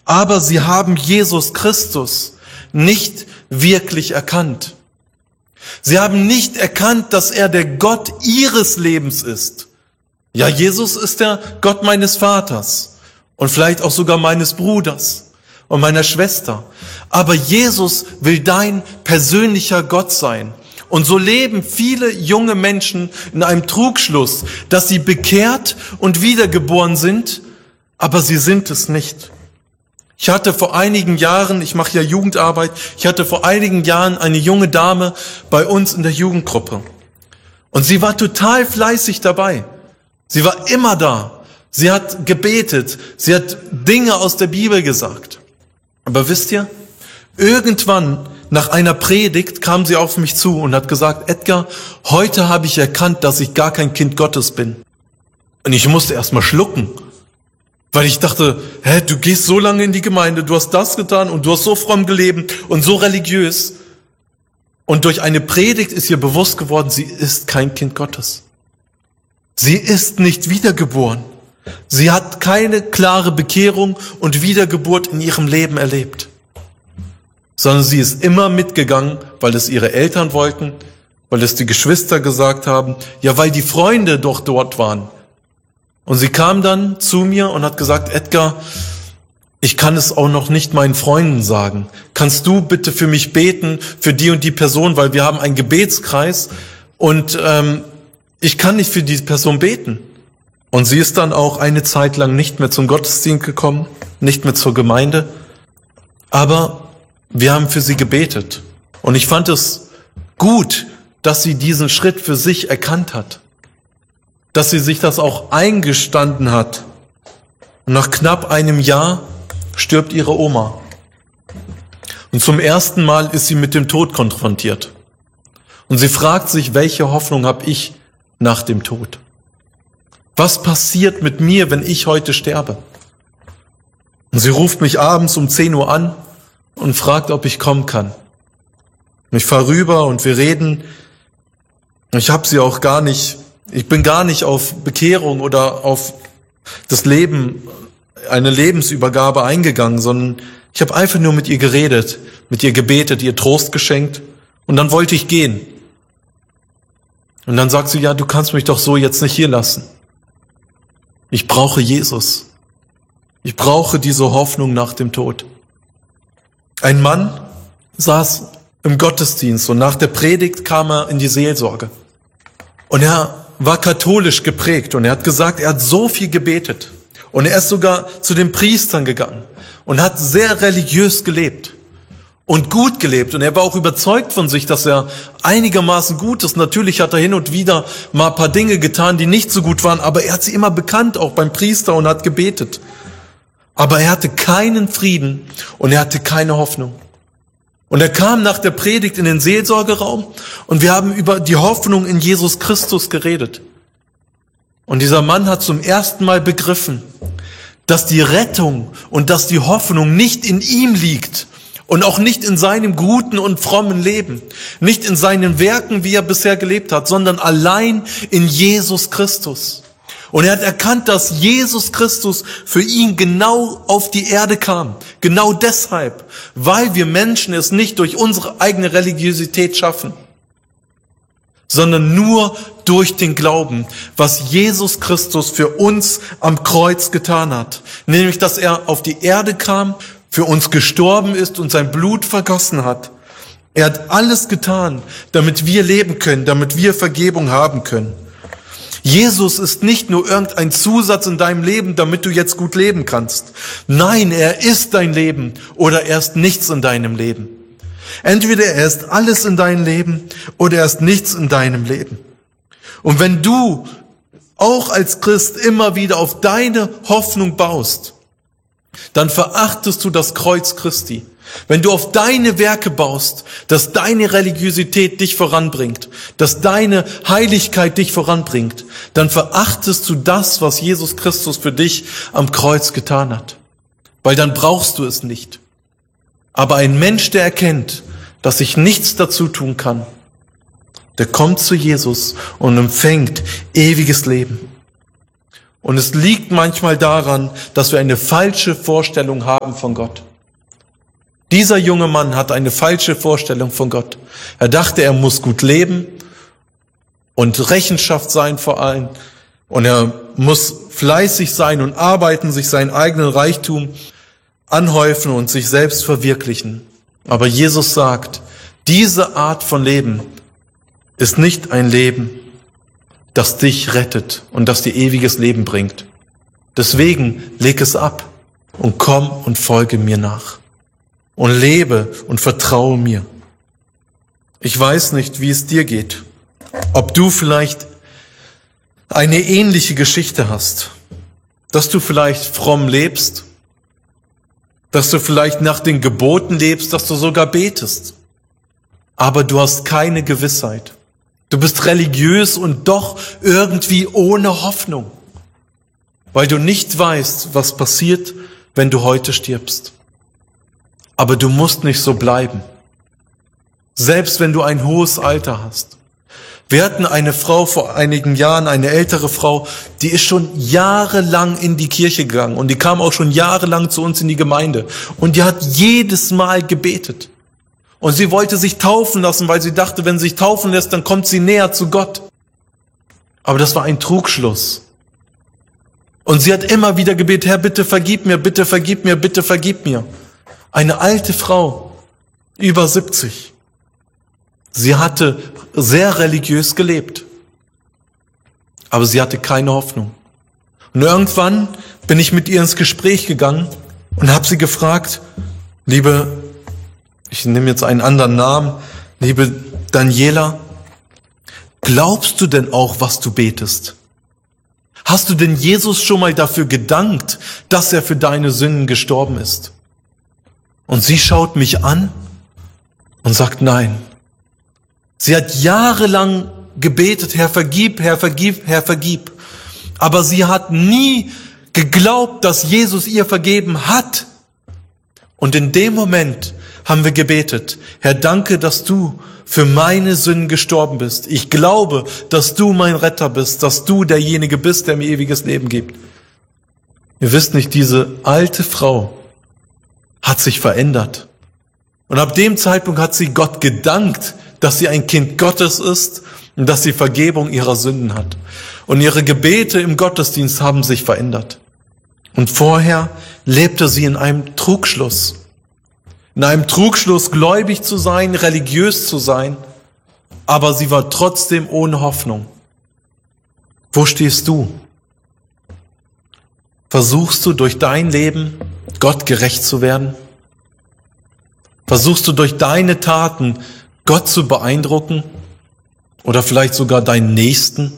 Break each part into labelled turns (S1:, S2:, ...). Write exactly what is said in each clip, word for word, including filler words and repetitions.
S1: aber sie haben Jesus Christus nicht wirklich erkannt. Sie haben nicht erkannt, dass er der Gott ihres Lebens ist. Ja, Jesus ist der Gott meines Vaters und vielleicht auch sogar meines Bruders und meiner Schwester. Aber Jesus will dein persönlicher Gott sein. Und so leben viele junge Menschen in einem Trugschluss, dass sie bekehrt und wiedergeboren sind, aber sie sind es nicht. Ich hatte vor einigen Jahren, ich mache ja Jugendarbeit, ich hatte vor einigen Jahren eine junge Dame bei uns in der Jugendgruppe. Und sie war total fleißig dabei. Sie war immer da. Sie hat gebetet. Sie hat Dinge aus der Bibel gesagt. Aber wisst ihr, irgendwann nach einer Predigt kam sie auf mich zu und hat gesagt, Edgar, heute habe ich erkannt, dass ich gar kein Kind Gottes bin. Und ich musste erst mal schlucken. Weil ich dachte, hä, du gehst so lange in die Gemeinde, du hast das getan und du hast so fromm gelebt und so religiös. Und durch eine Predigt ist ihr bewusst geworden, sie ist kein Kind Gottes. Sie ist nicht wiedergeboren. Sie hat keine klare Bekehrung und Wiedergeburt in ihrem Leben erlebt. Sondern sie ist immer mitgegangen, weil es ihre Eltern wollten, weil es die Geschwister gesagt haben, ja, weil die Freunde doch dort waren. Und sie kam dann zu mir und hat gesagt, Edgar, ich kann es auch noch nicht meinen Freunden sagen. Kannst du bitte für mich beten, für die und die Person, weil wir haben einen Gebetskreis und ähm, ich kann nicht für diese Person beten. Und sie ist dann auch eine Zeit lang nicht mehr zum Gottesdienst gekommen, nicht mehr zur Gemeinde. Aber wir haben für sie gebetet. Und ich fand es gut, dass sie diesen Schritt für sich erkannt hat. Dass sie sich das auch eingestanden hat. Und nach knapp einem Jahr stirbt ihre Oma. Und zum ersten Mal ist sie mit dem Tod konfrontiert. Und sie fragt sich, welche Hoffnung habe ich nach dem Tod? Was passiert mit mir, wenn ich heute sterbe? Und sie ruft mich abends um zehn Uhr an und fragt, ob ich kommen kann. Und ich fahre rüber und wir reden. Ich habe sie auch gar nicht, ich bin gar nicht auf Bekehrung oder auf das Leben, eine Lebensübergabe eingegangen, sondern ich habe einfach nur mit ihr geredet, mit ihr gebetet, ihr Trost geschenkt und dann wollte ich gehen. Und dann sagt sie, ja, du kannst mich doch so jetzt nicht hier lassen. Ich brauche Jesus. Ich brauche diese Hoffnung nach dem Tod. Ein Mann saß im Gottesdienst und nach der Predigt kam er in die Seelsorge. Und er war katholisch geprägt und er hat gesagt, er hat so viel gebetet. Und er ist sogar zu den Priestern gegangen und hat sehr religiös gelebt und gut gelebt. Und er war auch überzeugt von sich, dass er einigermaßen gut ist. Natürlich hat er hin und wieder mal ein paar Dinge getan, die nicht so gut waren, aber er hat sie immer bekannt, auch beim Priester, und hat gebetet. Aber er hatte keinen Frieden und er hatte keine Hoffnung. Und er kam nach der Predigt in den Seelsorgeraum und wir haben über die Hoffnung in Jesus Christus geredet. Und dieser Mann hat zum ersten Mal begriffen, dass die Rettung und dass die Hoffnung nicht in ihm liegt und auch nicht in seinem guten und frommen Leben, nicht in seinen Werken, wie er bisher gelebt hat, sondern allein in Jesus Christus. Und er hat erkannt, dass Jesus Christus für ihn genau auf die Erde kam. Genau deshalb, weil wir Menschen es nicht durch unsere eigene Religiosität schaffen, sondern nur durch den Glauben, was Jesus Christus für uns am Kreuz getan hat. Nämlich, dass er auf die Erde kam, für uns gestorben ist und sein Blut vergossen hat. Er hat alles getan, damit wir leben können, damit wir Vergebung haben können. Jesus ist nicht nur irgendein Zusatz in deinem Leben, damit du jetzt gut leben kannst. Nein, er ist dein Leben oder er ist nichts in deinem Leben. Entweder er ist alles in deinem Leben oder er ist nichts in deinem Leben. Und wenn du auch als Christ immer wieder auf deine Hoffnung baust, dann verachtest du das Kreuz Christi. Wenn du auf deine Werke baust, dass deine Religiosität dich voranbringt, dass deine Heiligkeit dich voranbringt, dann verachtest du das, was Jesus Christus für dich am Kreuz getan hat. Weil dann brauchst du es nicht. Aber ein Mensch, der erkennt, dass ich nichts dazu tun kann, der kommt zu Jesus und empfängt ewiges Leben. Und es liegt manchmal daran, dass wir eine falsche Vorstellung haben von Gott. Dieser junge Mann hat eine falsche Vorstellung von Gott. Er dachte, er muss gut leben und Rechenschaft sein vor allem. Und er muss fleißig sein und arbeiten, sich seinen eigenen Reichtum anhäufen und sich selbst verwirklichen. Aber Jesus sagt, diese Art von Leben ist nicht ein Leben, das dich rettet und das dir ewiges Leben bringt. Deswegen leg es ab und komm und folge mir nach. Und lebe und vertraue mir. Ich weiß nicht, wie es dir geht. Ob du vielleicht eine ähnliche Geschichte hast. Dass du vielleicht fromm lebst. Dass du vielleicht nach den Geboten lebst, dass du sogar betest. Aber du hast keine Gewissheit. Du bist religiös und doch irgendwie ohne Hoffnung. Weil du nicht weißt, was passiert, wenn du heute stirbst. Aber du musst nicht so bleiben. Selbst wenn du ein hohes Alter hast. Wir hatten eine Frau vor einigen Jahren, eine ältere Frau, die ist schon jahrelang in die Kirche gegangen und die kam auch schon jahrelang zu uns in die Gemeinde. Und die hat jedes Mal gebetet. Und sie wollte sich taufen lassen, weil sie dachte, wenn sie sich taufen lässt, dann kommt sie näher zu Gott. Aber das war ein Trugschluss. Und sie hat immer wieder gebetet, Herr, bitte vergib mir, bitte vergib mir, bitte vergib mir. Eine alte Frau, über siebzig. Sie hatte sehr religiös gelebt. Aber sie hatte keine Hoffnung. Und irgendwann bin ich mit ihr ins Gespräch gegangen und habe sie gefragt, liebe, ich nehme jetzt einen anderen Namen, liebe Daniela, glaubst du denn auch, was du betest? Hast du denn Jesus schon mal dafür gedankt, dass er für deine Sünden gestorben ist? Und sie schaut mich an und sagt nein. Sie hat jahrelang gebetet, Herr, vergib, Herr, vergib, Herr, vergib. Aber sie hat nie geglaubt, dass Jesus ihr vergeben hat. Und in dem Moment haben wir gebetet, Herr, danke, dass du für meine Sünden gestorben bist. Ich glaube, dass du mein Retter bist, dass du derjenige bist, der mir ewiges Leben gibt. Ihr wisst nicht, diese alte Frau hat sich verändert. Und ab dem Zeitpunkt hat sie Gott gedankt, dass sie ein Kind Gottes ist und dass sie Vergebung ihrer Sünden hat. Und ihre Gebete im Gottesdienst haben sich verändert. Und vorher lebte sie in einem Trugschluss. In einem Trugschluss, gläubig zu sein, religiös zu sein, aber sie war trotzdem ohne Hoffnung. Wo stehst du? Versuchst du durch dein Leben Gott gerecht zu werden? Versuchst du durch deine Taten Gott zu beeindrucken? Oder vielleicht sogar deinen Nächsten?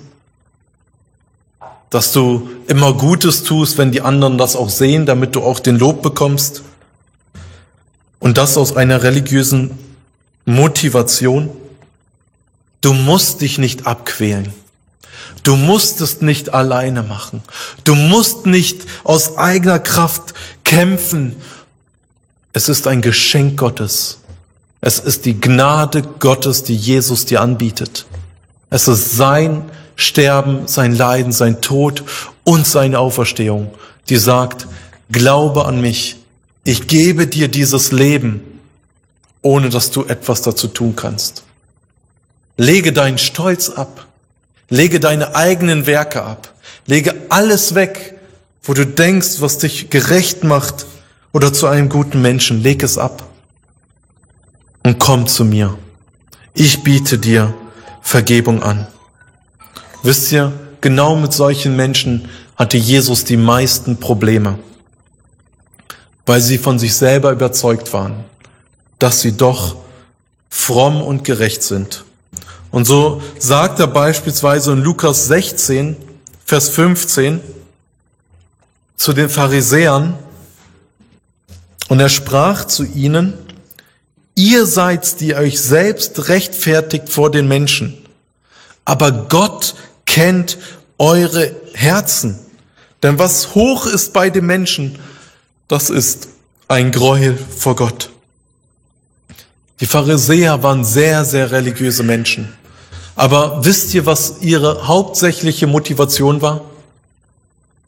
S1: Dass du immer Gutes tust, wenn die anderen das auch sehen, damit du auch den Lob bekommst? Und das aus einer religiösen Motivation? Du musst dich nicht abquälen. Du musst es nicht alleine machen. Du musst nicht aus eigener Kraft kämpfen. Es ist ein Geschenk Gottes. Es ist die Gnade Gottes, die Jesus dir anbietet. Es ist sein Sterben, sein Leiden, sein Tod und seine Auferstehung, die sagt, glaube an mich. Ich gebe dir dieses Leben, ohne dass du etwas dazu tun kannst. Lege deinen Stolz ab. Lege deine eigenen Werke ab. Lege alles weg, wo du denkst, was dich gerecht macht oder zu einem guten Menschen. Leg es ab und komm zu mir. Ich biete dir Vergebung an. Wisst ihr, genau mit solchen Menschen hatte Jesus die meisten Probleme, weil sie von sich selber überzeugt waren, dass sie doch fromm und gerecht sind. Und so sagt er beispielsweise in Lukas sechzehn, Vers fünfzehn zu den Pharisäern, und er sprach zu ihnen, ihr seid's, die euch selbst rechtfertigt vor den Menschen, aber Gott kennt eure Herzen. Denn was hoch ist bei den Menschen, das ist ein Gräuel vor Gott. Die Pharisäer waren sehr, sehr religiöse Menschen. Aber wisst ihr, was ihre hauptsächliche Motivation war?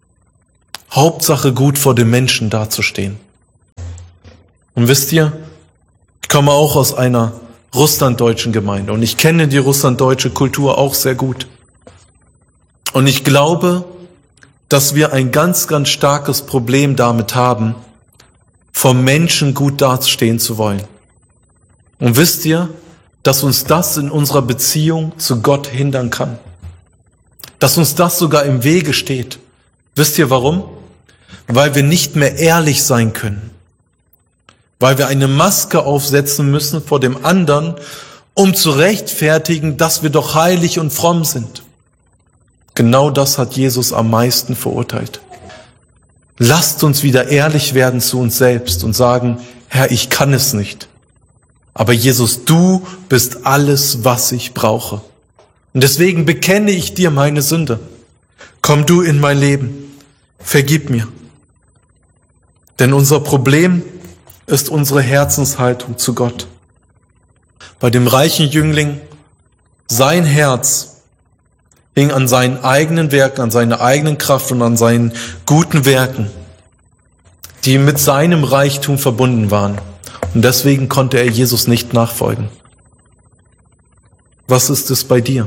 S1: Hauptsache gut vor den Menschen dazustehen. Und wisst ihr, ich komme auch aus einer russlanddeutschen Gemeinde und ich kenne die russlanddeutsche Kultur auch sehr gut. Und ich glaube, dass wir ein ganz, ganz starkes Problem damit haben, vor Menschen gut dastehen zu wollen. Und wisst ihr, dass uns das in unserer Beziehung zu Gott hindern kann? Dass uns das sogar im Wege steht. Wisst ihr warum? Weil wir nicht mehr ehrlich sein können. Weil wir eine Maske aufsetzen müssen vor dem anderen, um zu rechtfertigen, dass wir doch heilig und fromm sind. Genau das hat Jesus am meisten verurteilt. Lasst uns wieder ehrlich werden zu uns selbst und sagen, Herr, ich kann es nicht. Aber Jesus, du bist alles, was ich brauche. Und deswegen bekenne ich dir meine Sünde. Komm du in mein Leben. Vergib mir. Denn unser Problem ist unsere Herzenshaltung zu Gott. Bei dem reichen Jüngling, sein Herz hing an seinen eigenen Werken, an seiner eigenen Kraft und an seinen guten Werken, die mit seinem Reichtum verbunden waren. Und deswegen konnte er Jesus nicht nachfolgen. Was ist es bei dir?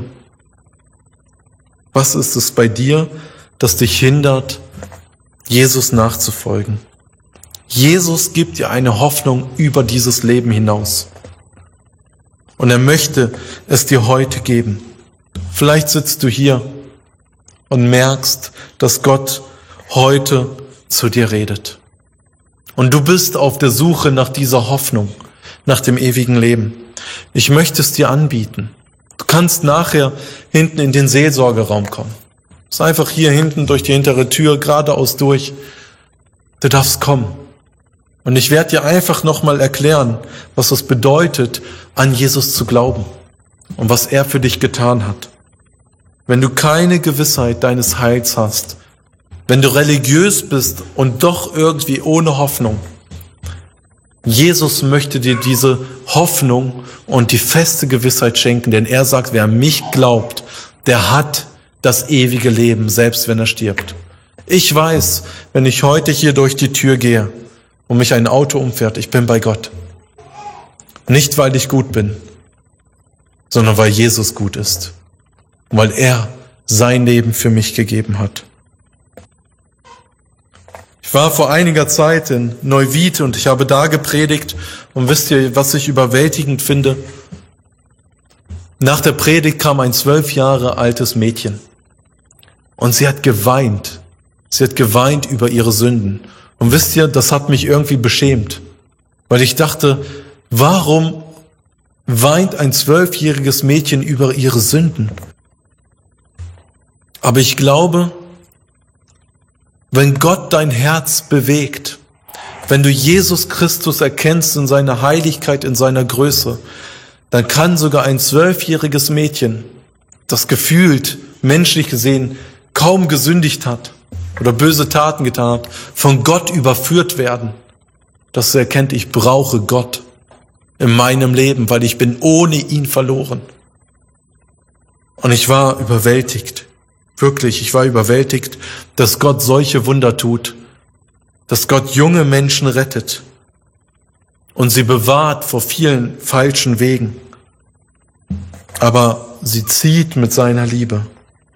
S1: Was ist es bei dir, das dich hindert, Jesus nachzufolgen? Jesus gibt dir eine Hoffnung über dieses Leben hinaus. Und er möchte es dir heute geben. Vielleicht sitzt du hier und merkst, dass Gott heute zu dir redet. Und du bist auf der Suche nach dieser Hoffnung, nach dem ewigen Leben. Ich möchte es dir anbieten. Du kannst nachher hinten in den Seelsorgeraum kommen. Du bist einfach hier hinten durch die hintere Tür geradeaus durch. Du darfst kommen. Und ich werde dir einfach nochmal erklären, was es bedeutet, an Jesus zu glauben und was er für dich getan hat. Wenn du keine Gewissheit deines Heils hast, wenn du religiös bist und doch irgendwie ohne Hoffnung, Jesus möchte dir diese Hoffnung und die feste Gewissheit schenken, denn er sagt, wer an mich glaubt, der hat das ewige Leben, selbst wenn er stirbt. Ich weiß, wenn ich heute hier durch die Tür gehe und mich ein Auto umfährt, ich bin bei Gott. Nicht, weil ich gut bin, sondern weil Jesus gut ist. Weil er sein Leben für mich gegeben hat. Ich war vor einiger Zeit in Neuwied und ich habe da gepredigt. Und wisst ihr, was ich überwältigend finde? Nach der Predigt kam ein zwölf Jahre altes Mädchen. Und sie hat geweint. Sie hat geweint über ihre Sünden. Und wisst ihr, das hat mich irgendwie beschämt. Weil ich dachte, warum weint ein zwölfjähriges Mädchen über ihre Sünden? Aber ich glaube, wenn Gott dein Herz bewegt, wenn du Jesus Christus erkennst in seiner Heiligkeit, in seiner Größe, dann kann sogar ein zwölfjähriges Mädchen, das gefühlt, menschlich gesehen, kaum gesündigt hat oder böse Taten getan hat, von Gott überführt werden, dass sie erkennt, ich brauche Gott in meinem Leben, weil ich bin ohne ihn verloren. Und ich war überwältigt. Wirklich, ich war überwältigt, dass Gott solche Wunder tut, dass Gott junge Menschen rettet und sie bewahrt vor vielen falschen Wegen. Aber sie zieht mit seiner Liebe.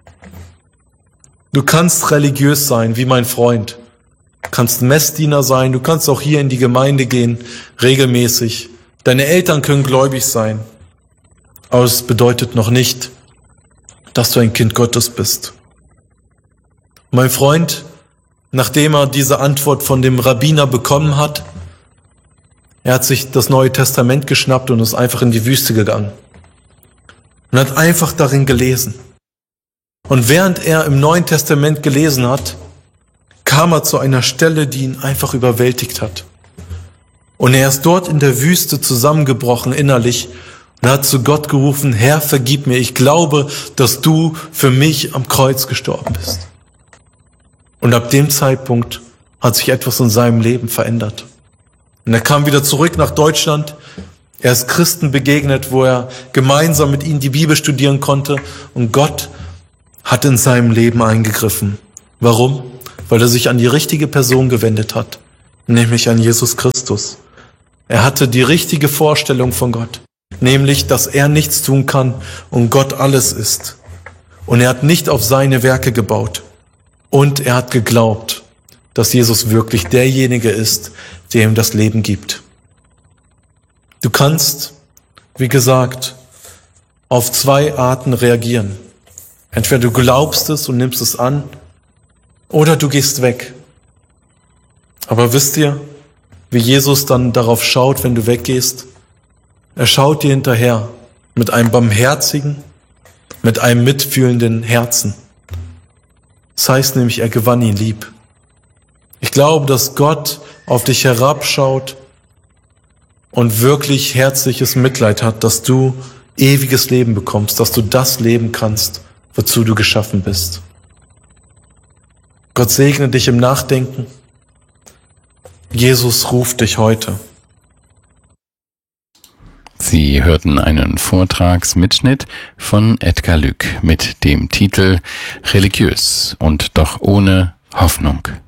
S1: Du kannst religiös sein, wie mein Freund. Du kannst Messdiener sein, du kannst auch hier in die Gemeinde gehen, regelmäßig. Deine Eltern können gläubig sein. Aber es bedeutet noch nicht, dass du ein Kind Gottes bist. Mein Freund, nachdem er diese Antwort von dem Rabbiner bekommen hat, er hat sich das Neue Testament geschnappt und ist einfach in die Wüste gegangen und hat einfach darin gelesen. Und während er im Neuen Testament gelesen hat, kam er zu einer Stelle, die ihn einfach überwältigt hat. Und er ist dort in der Wüste zusammengebrochen innerlich und hat zu Gott gerufen, Herr, vergib mir, ich glaube, dass du für mich am Kreuz gestorben bist. Und ab dem Zeitpunkt hat sich etwas in seinem Leben verändert. Und er kam wieder zurück nach Deutschland. Er ist Christen begegnet, wo er gemeinsam mit ihnen die Bibel studieren konnte. Und Gott hat in seinem Leben eingegriffen. Warum? weil er sich an die richtige Person gewendet hat, nämlich an Jesus Christus. Er hatte die richtige Vorstellung von Gott, nämlich, dass er nichts tun kann und Gott alles ist. Und er hat nicht auf seine Werke gebaut. Und er hat geglaubt, dass Jesus wirklich derjenige ist, der ihm das Leben gibt. Du kannst, wie gesagt, auf zwei Arten reagieren. Entweder du glaubst es und nimmst es an, oder du gehst weg. Aber wisst ihr, wie Jesus dann darauf schaut, wenn du weggehst? Er schaut dir hinterher mit einem barmherzigen, mit einem mitfühlenden Herzen. Das heißt nämlich, er gewann ihn lieb. Ich glaube, dass Gott auf dich herabschaut und wirklich herzliches Mitleid hat, dass du ewiges Leben bekommst, dass du das leben kannst, wozu du geschaffen bist. Gott segne dich im Nachdenken. Jesus ruft dich heute.
S2: Sie hörten einen Vortragsmitschnitt von Edgar Lück mit dem Titel Religiös und doch ohne Hoffnung.